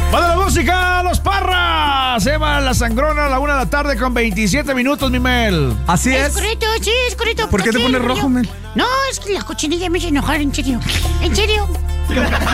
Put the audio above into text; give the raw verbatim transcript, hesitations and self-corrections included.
¡Para la música, los Parras! Eva La Sangrona a la una de la tarde con veintisiete minutos, mi Mel. Así es. Es correcto, sí, es correcto. ¿Por qué te Aquí, pones rojo, yo- Mel? No, es que la cochinilla me hizo enojar, en serio. En serio.